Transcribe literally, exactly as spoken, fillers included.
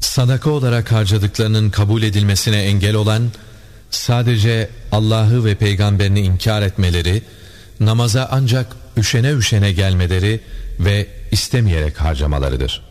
Sadaka olarak harcadıklarının kabul edilmesine engel olan, sadece Allah'ı ve peygamberini inkar etmeleri, namaza ancak üşene üşene gelmeleri ve istemeyerek harcamalarıdır.